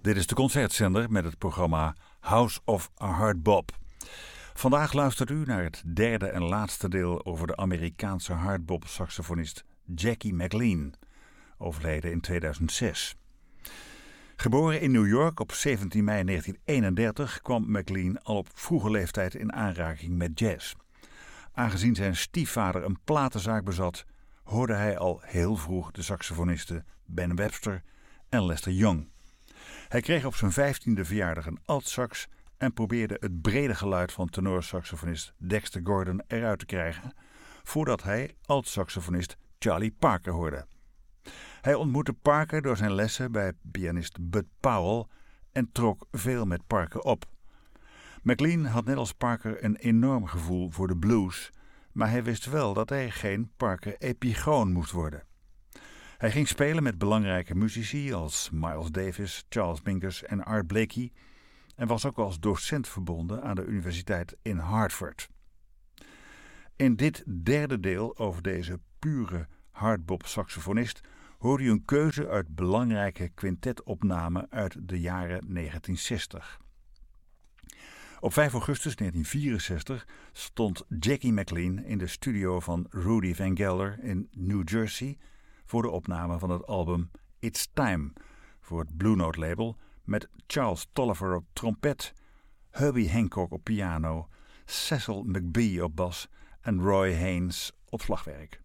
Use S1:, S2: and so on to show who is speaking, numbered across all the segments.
S1: Dit is de Concertzender met het programma House of Hardbop. Vandaag luistert u naar het derde en laatste deel over de Amerikaanse hardbop-saxofonist Jackie McLean, overleden in 2006. Geboren in New York op 17 mei 1931 kwam McLean al op vroege leeftijd in aanraking met jazz. Aangezien zijn stiefvader een platenzaak bezat, hoorde hij al heel vroeg de saxofonisten Ben Webster en Lester Young. Hij kreeg op zijn 15e verjaardag een altsax en probeerde het brede geluid van tenorsaxofonist Dexter Gordon eruit te krijgen, voordat hij altsaxofonist Charlie Parker hoorde. Hij ontmoette Parker door zijn lessen bij pianist Bud Powell en trok veel met Parker op. McLean had net als Parker een enorm gevoel voor de blues, maar hij wist wel dat hij geen Parker-epigoon moest worden. Hij ging spelen met belangrijke muzici als Miles Davis, Charles Mingus en Art Blakey en was ook als docent verbonden aan de universiteit in Hartford. In dit derde deel over deze pure hardbop-saxofonist hoorde u een keuze uit belangrijke quintetopnamen uit de jaren 1960. Op 5 augustus 1964 stond Jackie McLean in de studio van Rudy Van Gelder in New Jersey voor de opname van het album It's Time voor het Blue Note label met Charles Tolliver op trompet, Herbie Hancock op piano, Cecil McBee op bas en Roy Haynes op slagwerk.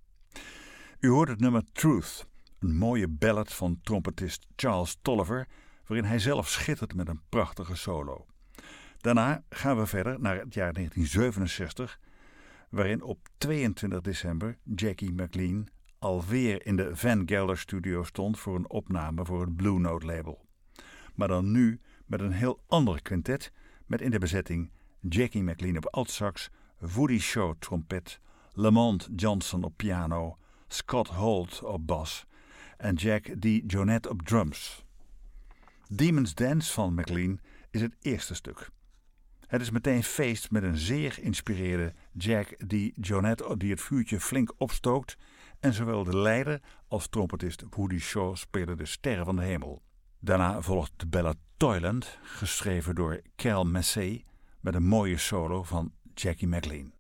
S1: U hoort het nummer Truth, een mooie ballad van trompetist Charles Tolliver, waarin hij zelf schittert met een prachtige solo. Daarna gaan we verder naar het jaar 1967, waarin op 22 december Jackie McLean alweer in de Van Gelder studio stond voor een opname voor het Blue Note label. Maar dan nu met een heel ander quintet, met in de bezetting Jackie McLean op altsax, Woody Shaw trompet, Lamont Johnson op piano, Scott Holt op bas en Jack DeJohnette op drums. Demon's Dance van McLean is het eerste stuk. Het is meteen feest met een zeer geïnspireerde Jack DeJohnette die het vuurtje flink opstookt en zowel de leider als trompetist Woody Shaw spelen de sterren van de hemel. Daarna volgt de ballad Toyland, geschreven door Cal Massey met een mooie solo van Jackie McLean.